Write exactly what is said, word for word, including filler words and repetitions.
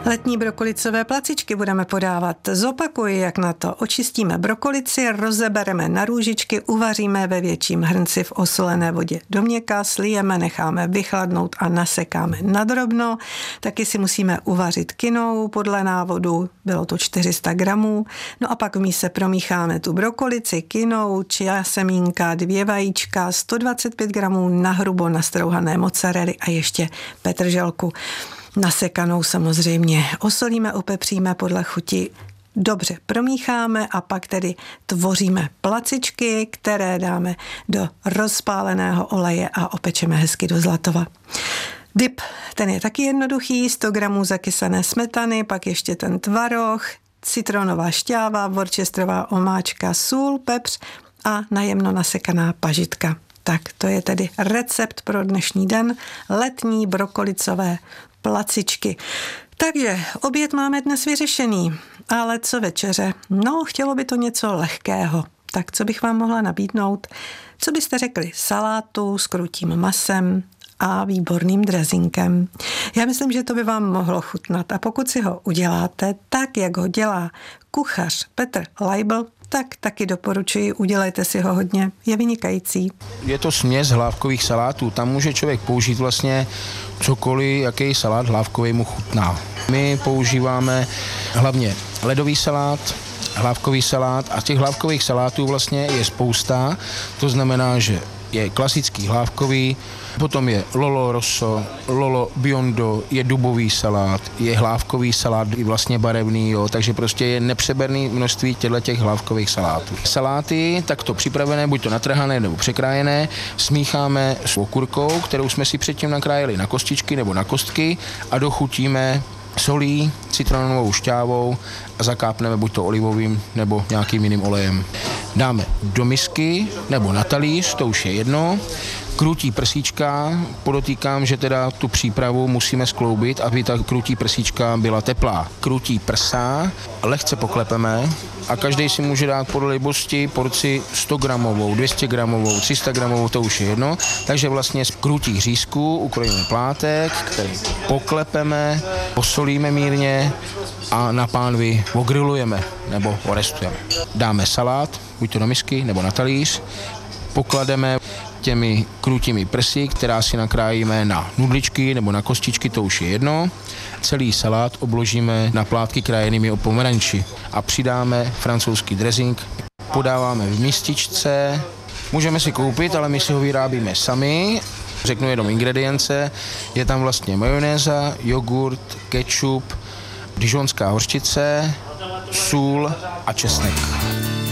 Letní brokolicové placičky budeme podávat. Zopakuji, jak na to. Očistíme brokolici, rozebereme na růžičky, uvaříme ve větším hrnci v osolené vodě do měka, slijeme, necháme vychladnout a nasekáme nadrobno. Taky si musíme uvařit kinou podle návodu, bylo to čtyři sta gramů. No a pak v míse promícháme tu brokolici, kinou, čia semínka, dvě vajíčka, sto dvacet pět gramů nahrubo nastrouhané mozzarelly a ještě petrželku. Nasekanou samozřejmě. Osolíme, opepříme podle chuti, dobře promícháme a pak tedy tvoříme placičky, které dáme do rozpáleného oleje a opečeme hezky do zlatova. Dip, ten je taky jednoduchý, sto gramů zakysané smetany, pak ještě ten tvaroh, citronová šťáva, worcesterová omáčka, sůl, pepř a najemno nasekaná pažitka. Tak to je tedy recept pro dnešní den, letní brokolicové placičky. Takže oběd máme dnes vyřešený, ale co večeře? No, chtělo by to něco lehkého. Tak co bych vám mohla nabídnout? Co byste řekli? Salátu s krutím masem a výborným drezinkem. Já myslím, že to by vám mohlo chutnat a pokud si ho uděláte tak, jak ho dělá kuchař Petr Leibl, tak taky doporučuji, udělejte si ho hodně, je vynikající. Je to směs hlávkových salátů, tam může člověk použít vlastně cokoliv, jaký salát hlávkový mu chutná. My používáme hlavně ledový salát, hlávkový salát a těch hlávkových salátů vlastně je spousta, to znamená, že je klasický hlávkový, potom je Lolo Rosso, Lolo Biondo, je dubový salát, je hlávkový salát, i vlastně barevný, jo, takže prostě je nepřeberný množství těchto hlávkových salátů. Saláty, takto připravené, buď to natrhané nebo překrájené, smícháme s okurkou, kterou jsme si předtím nakrájeli na kostičky nebo na kostky a dochutíme solí, citronovou šťávou a zakápneme buď to olivovým nebo nějakým jiným olejem. Dáme do misky nebo na talíř, to už je jedno. Krutí prsíčka, podotýkám, že teda tu přípravu musíme skloubit, aby ta krutí prsíčka byla teplá. Krutí prsa, lehce poklepeme a každý si může dát podle libosti porci sto gramovou, dvě stě gramovou, tři sta gramovou, to už je jedno. Takže vlastně z krutých řízků ukrojíme plátek, který poklepeme, posolíme mírně a na pánvi ogrilujeme nebo orestujeme. Dáme salát, buď to do misky nebo na talíř, poklademe těmi krutími prsy, která si nakrájíme na nudličky nebo na kostičky, to už je jedno. Celý salát obložíme na plátky krájenými o pomeranči a přidáme francouzský dressing. Podáváme v mističce, můžeme si koupit, ale my si ho vyrábíme sami. Řeknu jenom ingredience, je tam vlastně majonéza, jogurt, ketchup, dijonská hořčice, sůl a česnek.